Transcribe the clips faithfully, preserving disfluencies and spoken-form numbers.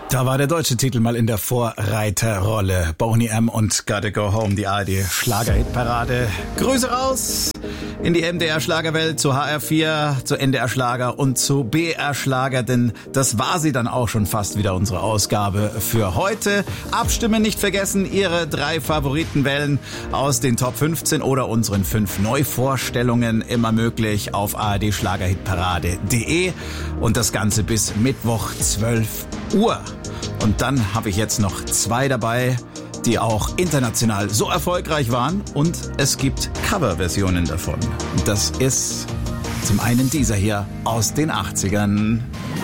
Da war der deutsche Titel mal in der Vorreiterrolle. Boney M. und Gotta Go Home, die A R D-Schlager-Hitparade. Grüße raus in die M D R-Schlagerwelt, zu H R vier, zu N D R-Schlager und zu B R-Schlager, denn das war sie dann auch schon fast wieder, unsere Ausgabe für heute. Abstimmen nicht vergessen, Ihre drei Favoriten wählen aus den Top fünfzehn oder unseren fünf Neuvorstellungen, immer möglich auf A R D Schlagerhitparade punkt de und das Ganze bis Mittwoch zwölf Uhr. Und dann habe ich jetzt noch zwei dabei, die auch international so erfolgreich waren, und es gibt Coverversionen davon. Das ist zum einen dieser hier aus den achtzigern.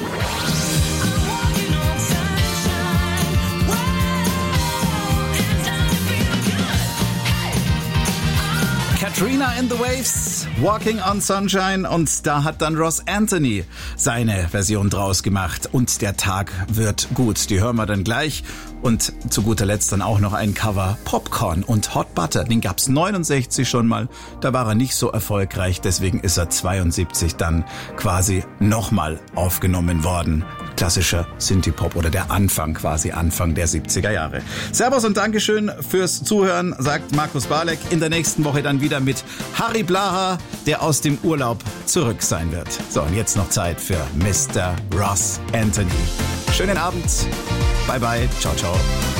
Katrina in the Waves, Walking on Sunshine, und da hat dann Ross Anthony seine Version draus gemacht, und der Tag wird gut. Die hören wir dann gleich. Und zu guter Letzt dann auch noch ein Cover, Popcorn und Hot Butter. Den gab's neunundsechzig schon mal, da war er nicht so erfolgreich, deswegen ist er zweiundsiebzig dann quasi nochmal aufgenommen worden. Klassischer Synthie-Pop oder der Anfang, quasi Anfang der siebziger Jahre. Servus und Dankeschön fürs Zuhören, sagt Markus Barleck. In der nächsten Woche dann wieder mit Harry Blaha, der aus dem Urlaub zurück sein wird. So, und jetzt noch Zeit für Mister Ross Anthony. Schönen Abend. Bye bye. Ciao, ciao.